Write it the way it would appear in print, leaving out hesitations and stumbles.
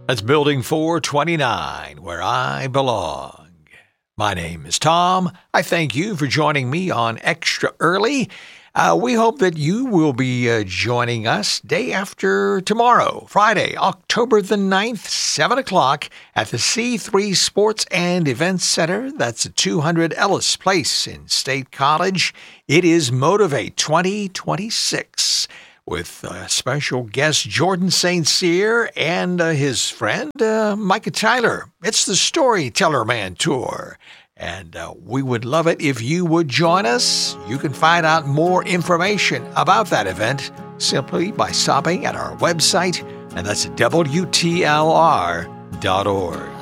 That's Building 429, where I belong. My name is Tom. I thank you for joining me on Extra Early. We hope that you will be joining us day after tomorrow, Friday, October the 9th, 7 o'clock at the C3 Sports and Events Center. That's at 200 Ellis Place in State College. It is Motivate 2026. With special guest Jordan St. Cyr and his friend Micah Tyler. It's the Storyteller Man Tour. And we would love it if you would join us. You can find out more information about that event simply by stopping at our website, and that's WTLR.org.